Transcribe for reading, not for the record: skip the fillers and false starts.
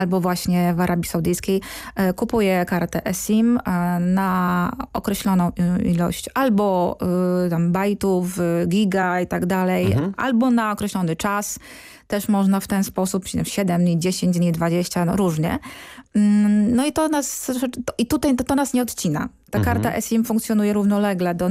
albo właśnie w Arabii Saudyjskiej, kupuje kartę eSIM na określoną ilość albo tam bajtów, giga i tak dalej, albo na określony czas. Też można w ten sposób, 7 dni, 10 dni, 20, no różnie. No i to nas nie odcina. Ta karta eSIM funkcjonuje równolegle do